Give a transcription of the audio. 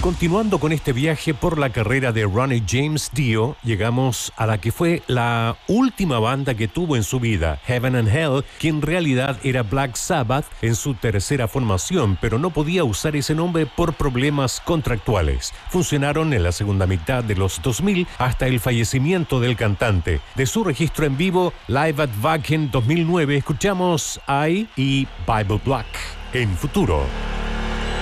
Continuando con este viaje por la carrera de Ronnie James Dio, llegamos a la que fue la última banda que tuvo en su vida, Heaven and Hell, que en realidad era Black Sabbath en su tercera formación, pero no podía usar ese nombre por problemas contractuales. Funcionaron en la segunda mitad de los 2000 hasta el fallecimiento del cantante. De su registro en vivo, Live at Wacken 2009, escuchamos I y Bible Black en Futuro.